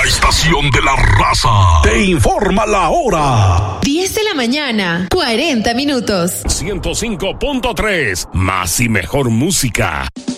estación de la raza te informa la hora. 10 de la mañana, 40 minutos. 105.3, más y mejor música.